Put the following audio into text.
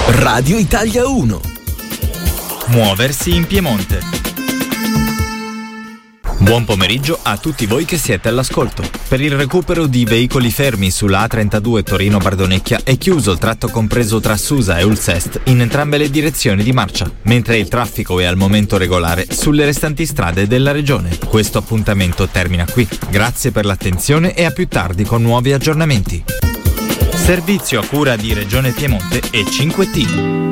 Radio Italia 1. Muoversi in Piemonte. Buon pomeriggio a tutti voi che siete all'ascolto. Per il recupero di veicoli fermi sulla A32 Torino-Bardonecchia è chiuso il tratto compreso tra Susa e Ulsest in entrambe le direzioni di marcia, mentre il traffico è al momento regolare sulle restanti strade della regione. Questo appuntamento termina qui. Grazie per l'attenzione e a più tardi con nuovi aggiornamenti. Servizio a cura di Regione Piemonte e 5T.